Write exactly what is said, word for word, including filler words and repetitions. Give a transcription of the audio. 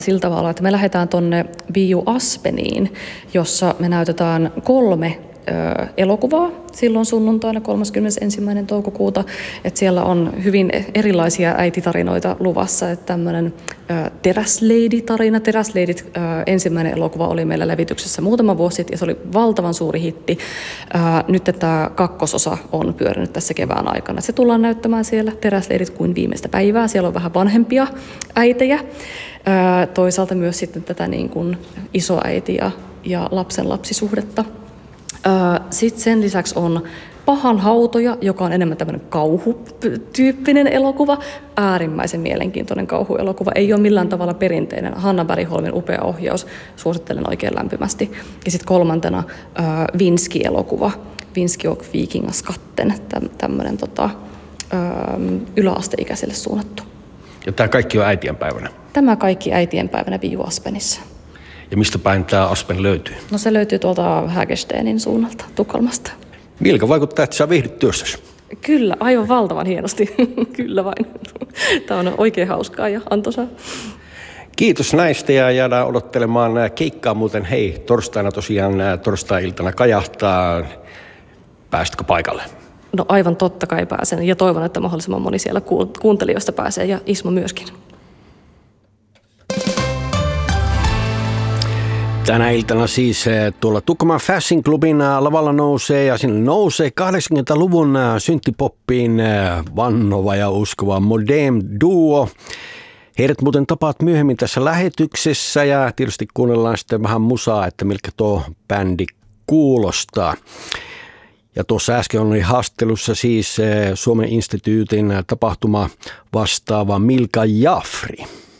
Sillä tavalla, että me lähdetään tuonne Viu Aspeniin, jossa me näytetään kolme ö, elokuvaa silloin sunnuntaina kolmaskymmenesensimmäinen toukokuuta. Että siellä on hyvin erilaisia äititarinoita luvassa. Että tämmöinen ö, Teräsleidi-tarina. Teräsleidit ö, ensimmäinen elokuva oli meillä levityksessä muutama vuosi sitten ja se oli valtavan suuri hitti. Ö, nyt tämä kakkososa on pyörinyt tässä kevään aikana. Se tullaan näyttämään siellä Teräsleidit kuin viimeistä päivää. Siellä on vähän vanhempia äitejä. Toisaalta myös sitten tätä niin kuin isoäiti ja, ja lapsen lapsisuhdetta. Sitten sen lisäksi on Pahan hautoja, joka on enemmän tämmöinen kauhutyyppinen elokuva. Äärimmäisen mielenkiintoinen kauhuelokuva. Ei ole millään tavalla perinteinen. Hanna Bergholmin upea ohjaus. Suosittelen oikein lämpimästi. Ja sitten kolmantena Vinski-elokuva. Vinski och Vikingaskatten. Tämmöinen tota, yläasteikäiselle suunnattu. Ja tämä kaikki on äitienpäivänä? Tämä kaikki äitienpäivänä Viu Aspenissa. Ja mistä päin tämä Aspen löytyy? No se löytyy tuolta Hägerstenin suunnalta, Tukholmasta. Miltä vaikuttaa, että sä viihdyt työssäsi? Kyllä, aivan valtavan hienosti. Kyllä vain. Tämä on oikein hauskaa ja antoisaa. Kiitos näistä ja jäädään odottelemaan keikkaa. Muuten hei, torstaina tosiaan torstai-iltana kajahtaa. Pääsitkö paikalle? No aivan totta kai pääsen ja toivon, että mahdollisimman moni siellä kuuntelijoista pääsee ja Ismo myöskin. Tänä iltana siis tuolla Tukholman Fashion Clubin lavalla nousee ja sinne nousee kahdeksankymmentäluvun synttipoppiin vannova ja uskova Modem Duo. Heidät muuten tapaat myöhemmin tässä lähetyksessä ja tietysti kuunnellaan sitten vähän musaa, että miltä tuo bändi kuulostaa. Ja tuossa äsken oli haastattelussa siis Suomen instituutin tapahtuma vastaava Milka Jaffri.